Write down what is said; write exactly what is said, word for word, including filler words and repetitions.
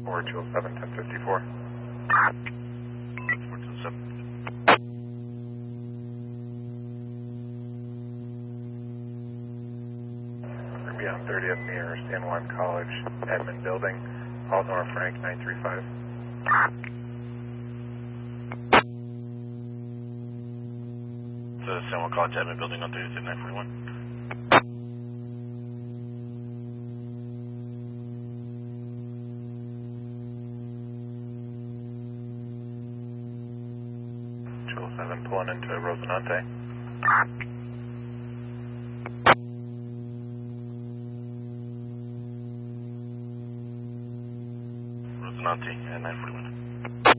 four two oh seven, ten fifty-four. four two seven. We're going to be on thirtieth near San Juan College, Edmond Building, Paul Nor Frank nine three five. The San Juan College Admin Building on thirtieth and nine forty-one. two oh seven pulling into Rosinante. Rosinante and nine forty-one.